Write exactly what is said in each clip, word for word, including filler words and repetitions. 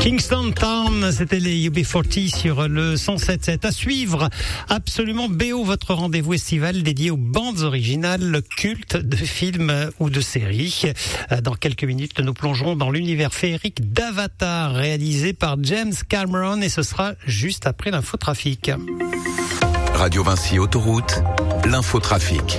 Kingston Town, c'était les U B quarante sur le cent sept sept. À suivre, absolument B O, votre rendez-vous estival dédié aux bandes originales cultes de films ou de séries. Dans quelques minutes, nous plongerons dans l'univers féerique d'Avatar, réalisé par James Cameron, et ce sera juste après l'infotrafic. Radio Vinci Autoroute, l'infotrafic.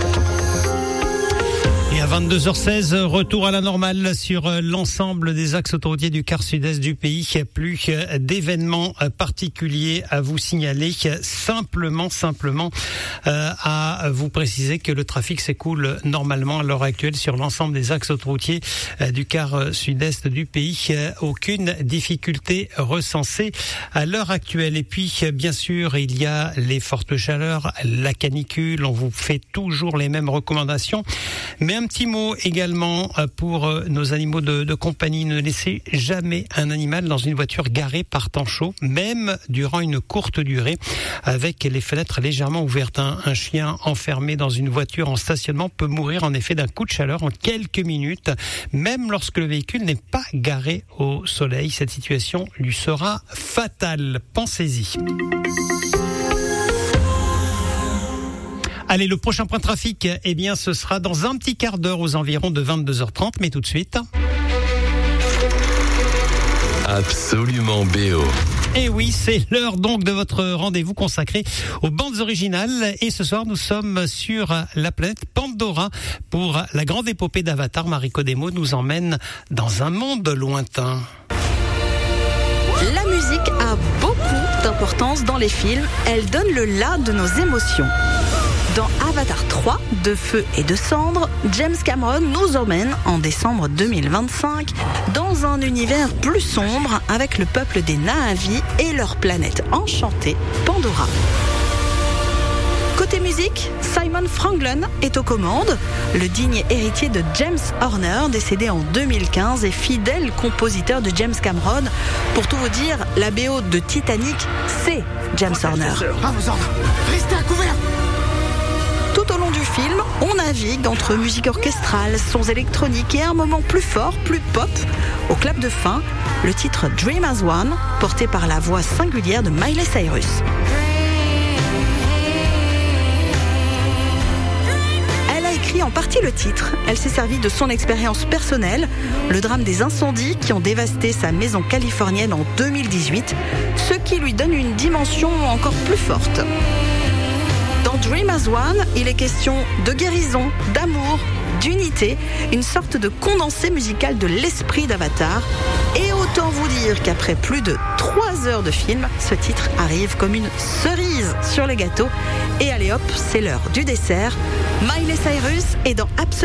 Et à vingt-deux heures seize, retour à la normale sur l'ensemble des axes autoroutiers du quart sud-est du pays. Plus d'événements particuliers à vous signaler. Simplement, simplement euh, à vous préciser que le trafic s'écoule normalement à l'heure actuelle sur l'ensemble des axes autoroutiers euh, du quart sud-est du pays. Euh, aucune difficulté recensée à l'heure actuelle. Et puis, bien sûr, il y a les fortes chaleurs, la canicule. On vous fait toujours les mêmes recommandations. Mais un petit mot également pour nos animaux de, de compagnie. Ne laissez jamais un animal dans une voiture garée par temps chaud, même durant une courte durée, avec les fenêtres légèrement ouvertes. Un, un chien enfermé dans une voiture en stationnement peut mourir en effet d'un coup de chaleur en quelques minutes, même lorsque le véhicule n'est pas garé au soleil. Cette situation lui sera fatale. Pensez-y. Allez, le prochain point de trafic, eh bien, ce sera dans un petit quart d'heure aux environs de vingt-deux heures trente, mais tout de suite. Absolument B O. Et oui, c'est l'heure donc de votre rendez-vous consacré aux bandes originales. Et ce soir, nous sommes sur la planète Pandora pour la grande épopée d'Avatar. Mariko Demo nous emmène dans un monde lointain. La musique a beaucoup d'importance dans les films. Elle donne le là de nos émotions. Dans Avatar trois, de feu et de cendres, James Cameron nous emmène en décembre deux mille vingt-cinq dans un univers plus sombre avec le peuple des Na'vi et leur planète enchantée, Pandora. Côté musique, Simon Franklin est aux commandes, le digne héritier de James Horner, décédé en deux mille quinze et fidèle compositeur de James Cameron. Pour tout vous dire, la B O de Titanic, c'est James Horner. À vos ordres, restez à couvert. Tout au long du film, on navigue entre musique orchestrale, sons électroniques et un moment plus fort, plus pop. Au clap de fin, le titre Dream as One, porté par la voix singulière de Miley Cyrus. Elle a écrit en partie le titre. Elle s'est servie de son expérience personnelle, le drame des incendies qui ont dévasté sa maison californienne en deux mille dix-huit, ce qui lui donne une dimension encore plus forte. Dans Dream as One, il est question de guérison, d'amour, d'unité, une sorte de condensé musical de l'esprit d'Avatar. Et autant vous dire qu'après plus de trois heures de film, ce titre arrive comme une cerise sur le gâteau. Et allez hop, c'est l'heure du dessert. Miley Cyrus est dans Absolument